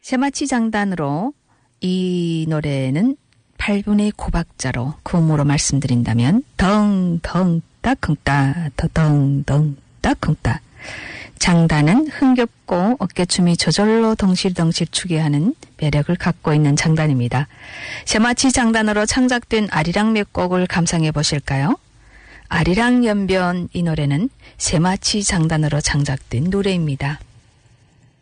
세마치 장단으로 이 노래는 8분의 고박자로 구음으로 말씀드린다면 덩덩 따쿵따 더덩덩 따쿵따. 장단은 흥겹고 어깨춤이 저절로 덩실덩실 추게 하는 매력을 갖고 있는 장단입니다. 세마치 장단으로 창작된 아리랑 몇 곡을 감상해 보실까요? 아리랑 연변 이 노래는 세마치 장단으로 창작된 노래입니다.